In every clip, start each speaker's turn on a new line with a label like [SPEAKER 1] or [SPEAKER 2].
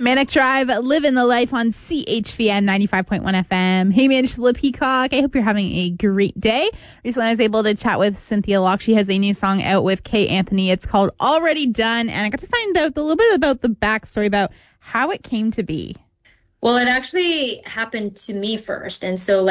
[SPEAKER 1] Manic Drive, living the life on CHVN 95.1 FM. Hey, Angela Peacock. I hope you're having a great day. Recently, I was able to chat with Cynthia Locke. She has a new song out with Kay Anthony. It's called Already Done. And I got to find out a little bit about the backstory about how it came to be.
[SPEAKER 2] Well, it actually happened to me first. And so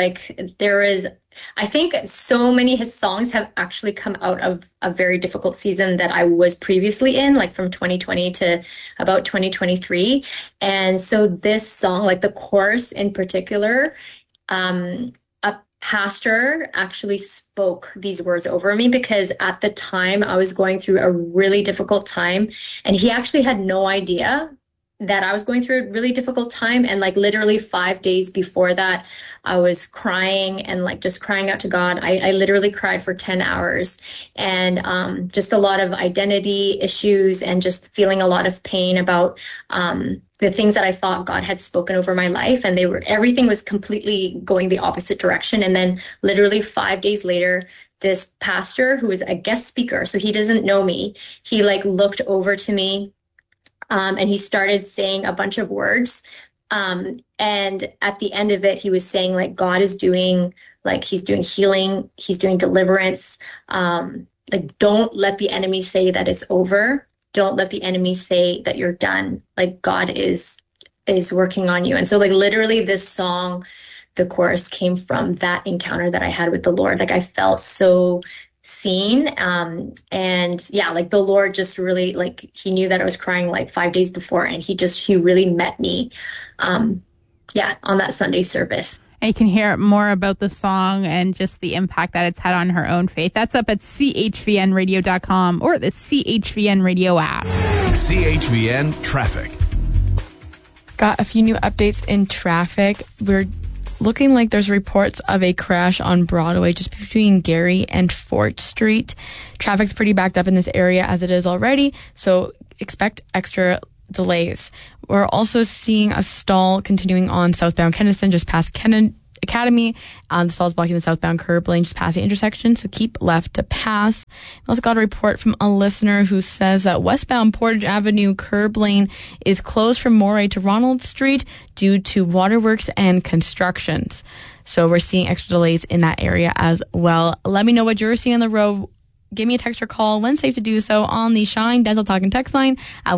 [SPEAKER 2] I think so many of his songs have actually come out of a very difficult season that I was previously in, like from 2020 to about 2023. And so this song, like the chorus in particular, a pastor actually spoke these words over me because at the time I was going through a really difficult time, and he actually had no idea that I was going through a really difficult time. And like literally 5 days before that, I was crying and like just crying out to God. I literally cried for 10 hours and just a lot of identity issues and just feeling a lot of pain about the things that I thought God had spoken over my life. And everything was completely going the opposite direction. And then literally 5 days later, this pastor who was a guest speaker, so he doesn't know me, he like looked over to me and he started saying a bunch of words. And at the end of it, he was saying like God is doing, like he's doing healing, he's doing deliverance. Like don't let the enemy say that it's over. Don't let the enemy say that you're done. Like God is working on you. And so like literally this song, the chorus came from that encounter that I had with the Lord. Like I felt so seen. And yeah, like the Lord just really, like he knew that I was crying like 5 days before, and he really met me on that Sunday service.
[SPEAKER 1] And you can hear more about the song and just the impact that it's had on her own faith. That's up at chvnradio.com or the CHVN Radio app.
[SPEAKER 3] CHVN Traffic.
[SPEAKER 4] Got a few new updates in traffic. We're looking like there's reports of a crash on Broadway just between Gary and Fort Street. Traffic's pretty backed up in this area as it is already, so expect extra delays. We're also seeing a stall continuing on southbound Keniston just past Academy. The stall is blocking the southbound curb lane just past the intersection, so keep left to pass. We also got a report from a listener who says that westbound Portage Avenue curb lane is closed from Moray to Ronald Street due to waterworks and constructions. So we're seeing extra delays in that area as well. Let me know what you're seeing on the road. Give me a text or call when safe to do so on the Shine Dental Talk and Text line at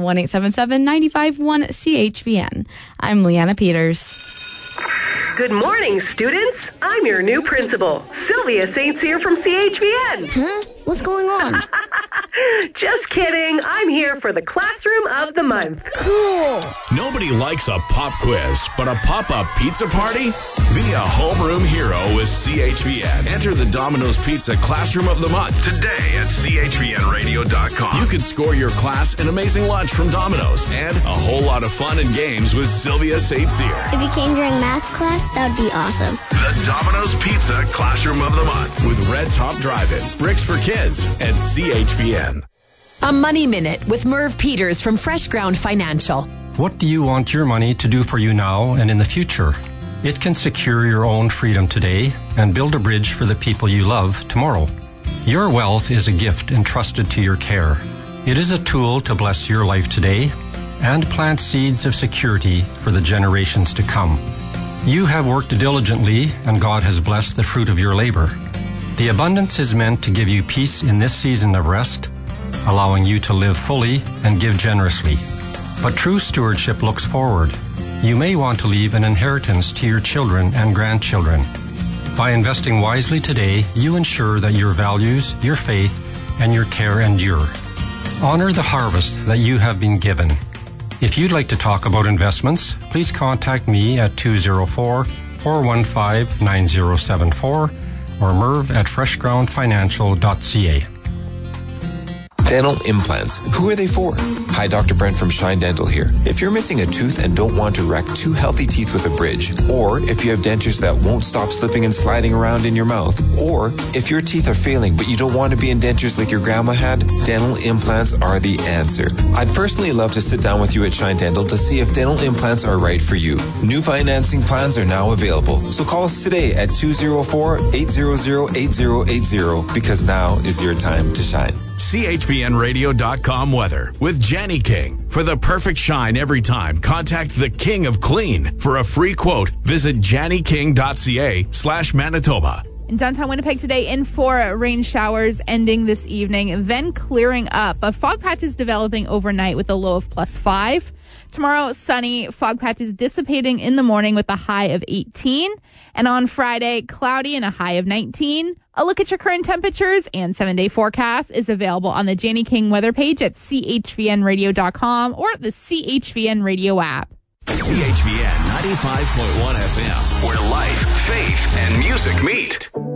[SPEAKER 4] 1-877-951-CHVN. I'm Leanna Peters.
[SPEAKER 5] Good morning, students. I'm your new principal, Sylvia St. Cyr from CHVN.
[SPEAKER 6] Huh? What's going on?
[SPEAKER 5] Just kidding. I'm here for the Classroom of the Month.
[SPEAKER 6] Cool.
[SPEAKER 3] Nobody likes a pop quiz, but a pop-up pizza party? Be a homeroom hero with CHVN. Enter the Domino's Pizza Classroom of the Month today at chvnradio.com. You can score your class an amazing lunch from Domino's and a whole lot of fun and games with Sylvia St. Cyr.
[SPEAKER 6] If you came during math class, that would be awesome.
[SPEAKER 3] The Domino's Pizza Classroom of the Month with Red Top Drive-In, Bricks for Kids, and CHVN.
[SPEAKER 7] A Money Minute with Merv Peters from Fresh Ground Financial.
[SPEAKER 8] What do you want your money to do for you now and in the future? It can secure your own freedom today and build a bridge for the people you love tomorrow. Your wealth is a gift entrusted to your care. It is a tool to bless your life today and plant seeds of security for the generations to come. You have worked diligently, and God has blessed the fruit of your labor. The abundance is meant to give you peace in this season of rest, allowing you to live fully and give generously. But true stewardship looks forward. You may want to leave an inheritance to your children and grandchildren. By investing wisely today, you ensure that your values, your faith, and your care endure. Honor the harvest that you have been given. If you'd like to talk about investments, please contact me at 204-415-9074 or merv@freshgroundfinancial.ca.
[SPEAKER 9] Dental implants. Who are they for? Hi, Dr. Brent from Shine Dental here. If you're missing a tooth and don't want to wreck two healthy teeth with a bridge, or if you have dentures that won't stop slipping and sliding around in your mouth, or if your teeth are failing but you don't want to be in dentures like your grandma had, dental implants are the answer. I'd personally love to sit down with you at Shine Dental to see if dental implants are right for you. New financing plans are now available, so call us today at 204-800-8080 because now is your time to shine.
[SPEAKER 3] CHVNradio.com weather with Janny King. For the perfect shine every time, contact the King of Clean. For a free quote, visit jannyking.ca/Manitoba.
[SPEAKER 1] In downtown Winnipeg today, in for rain showers ending this evening, then clearing up. A fog patch is developing overnight with a low of +5. Tomorrow, sunny, fog patches dissipating in the morning with a high of 18. And on Friday, cloudy and a high of 19. A look at your current temperatures and 7-day forecast is available on the Janny King weather page at chvnradio.com or the CHVN radio app.
[SPEAKER 3] CHVN 95.1 FM, where life, faith, and music meet.